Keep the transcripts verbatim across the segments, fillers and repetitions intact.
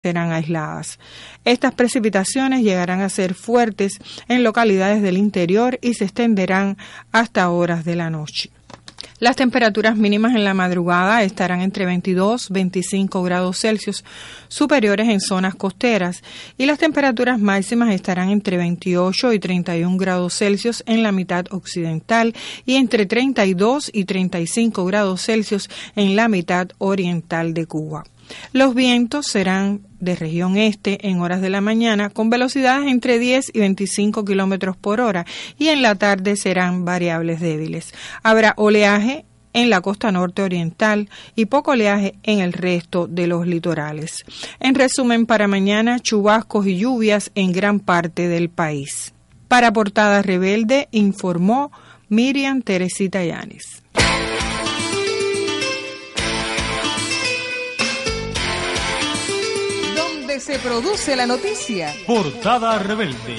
serán aisladas. Estas precipitaciones llegarán a ser fuertes en localidades del interior y se extenderán hasta horas de la noche. Las temperaturas mínimas en la madrugada estarán entre veintidós y veinticinco grados Celsius, superiores en zonas costeras, y las temperaturas máximas estarán entre veintiocho y treinta y un grados Celsius en la mitad occidental y entre treinta y dos y treinta y cinco grados Celsius en la mitad oriental de Cuba. Los vientos serán de región este en horas de la mañana con velocidades entre diez y veinticinco kilómetros por hora y en la tarde serán variables débiles. Habrá oleaje en la costa norte oriental y poco oleaje en el resto de los litorales. En resumen, para mañana, chubascos y lluvias en gran parte del país. Para Portada Rebelde, informó Miriam Teresita Yanis. Se produce la noticia. Portada Rebelde.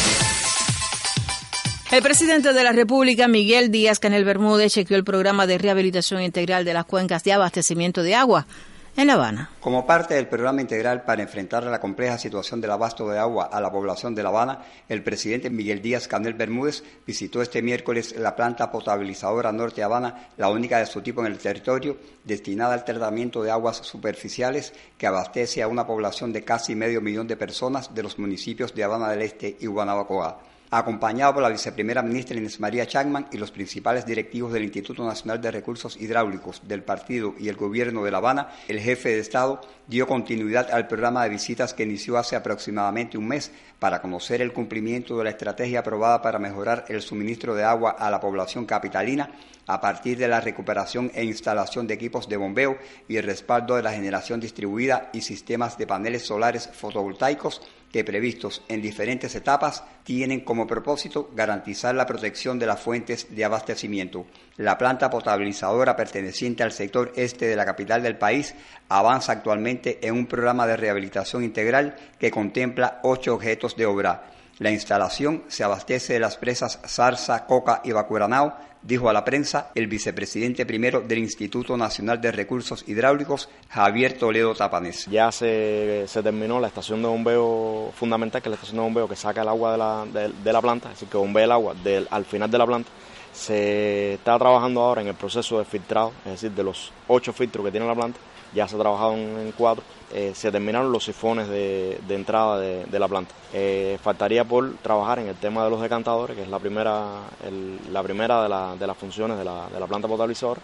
El presidente de la República, Miguel Díaz-Canel Bermúdez, chequeó el programa de rehabilitación integral de las cuencas de abastecimiento de agua en La Habana. Como parte del programa integral para enfrentar la compleja situación del abasto de agua a la población de La Habana, el presidente Miguel Díaz-Canel Bermúdez visitó este miércoles la planta potabilizadora Norte Habana, la única de su tipo en el territorio, destinada al tratamiento de aguas superficiales que abastece a una población de casi medio millón de personas de los municipios de Habana del Este y Guanabacoa. Acompañado por la viceprimera ministra Inés María Chapman y los principales directivos del Instituto Nacional de Recursos Hidráulicos, del partido y el gobierno de La Habana, el jefe de Estado dio continuidad al programa de visitas que inició hace aproximadamente un mes para conocer el cumplimiento de la estrategia aprobada para mejorar el suministro de agua a la población capitalina a partir de la recuperación e instalación de equipos de bombeo y el respaldo de la generación distribuida y sistemas de paneles solares fotovoltaicos que, previstos en diferentes etapas, tienen como propósito garantizar la protección de las fuentes de abastecimiento. La planta potabilizadora perteneciente al sector este de la capital del país avanza actualmente en un programa de rehabilitación integral que contempla ocho objetos de obra. La instalación se abastece de las presas Zarza, Coca y Bacuranao, dijo a la prensa el vicepresidente primero del Instituto Nacional de Recursos Hidráulicos, Javier Toledo Tapanés. Ya se, se terminó la estación de bombeo fundamental, que es la estación de bombeo que saca el agua de la, de, de la planta, es decir, que bombea el agua del, al final de la planta. Se está trabajando ahora en el proceso de filtrado, es decir, de los ocho filtros que tiene la planta, ya se ha trabajado en, en cuatro. Eh, se terminaron los sifones de, de entrada de, de la planta. Eh, faltaría por trabajar en el tema de los decantadores, que es la primera, el, la primera de, la, de las funciones de la, de la planta potabilizadora,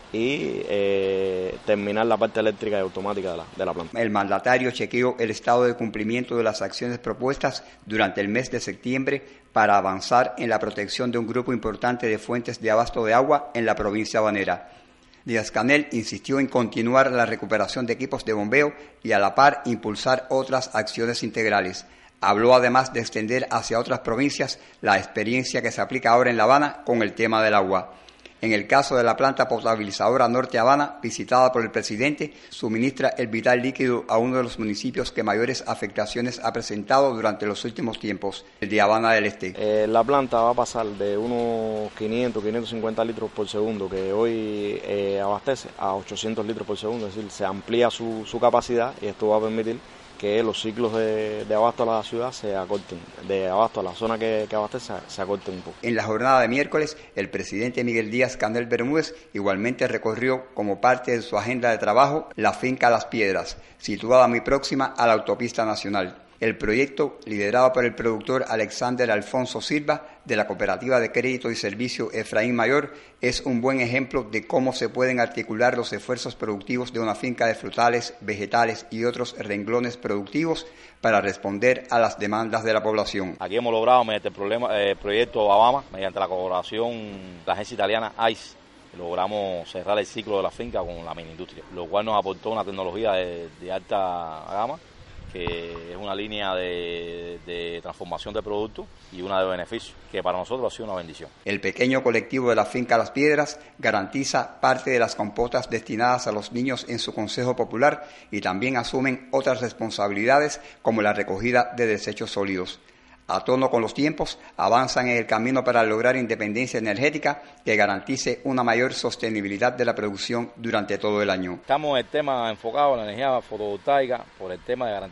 y eh, terminar la parte eléctrica y automática de la, de la planta. El mandatario chequeó el estado de cumplimiento de las acciones propuestas durante el mes de septiembre para avanzar en la protección de un grupo importante de fuentes de abasto de agua en la provincia habanera. Díaz-Canel insistió en continuar la recuperación de equipos de bombeo y a la par impulsar otras acciones integrales. Habló además de extender hacia otras provincias la experiencia que se aplica ahora en La Habana con el tema del agua. En el caso de la planta potabilizadora Norte Habana, visitada por el presidente, suministra el vital líquido a uno de los municipios que mayores afectaciones ha presentado durante los últimos tiempos, el de Habana del Este. Eh, la planta va a pasar de unos quinientos, quinientos cincuenta litros por segundo, que hoy eh, abastece, a ochocientos litros por segundo, es decir, se amplía su, su capacidad y esto va a permitir que los ciclos de, de abasto a la ciudad se acorten, de abasto a la zona que, que abastece se acorten un poco. En la jornada de miércoles, el presidente Miguel Díaz-Canel Bermúdez igualmente recorrió como parte de su agenda de trabajo la finca Las Piedras, situada muy próxima a la autopista nacional. El proyecto, liderado por el productor Alexander Alfonso Silva, de la Cooperativa de Crédito y Servicio Efraín Mayor, es un buen ejemplo de cómo se pueden articular los esfuerzos productivos de una finca de frutales, vegetales y otros renglones productivos para responder a las demandas de la población. Aquí hemos logrado, mediante el problema, eh, proyecto Obama, mediante la colaboración de la agencia italiana I C E, logramos cerrar el ciclo de la finca con la mini-industria, lo cual nos aportó una tecnología de, de alta gama, que es una línea de, de transformación de productos y una de beneficio, que para nosotros ha sido una bendición. El pequeño colectivo de la finca Las Piedras garantiza parte de las compotas destinadas a los niños en su consejo popular y también asumen otras responsabilidades como la recogida de desechos sólidos. a tono con los tiempos, avanzan en el camino para lograr independencia energética que garantice una mayor sostenibilidad de la producción durante todo el año. Estamos en el tema enfocado en la energía fotovoltaica por el tema de garantizar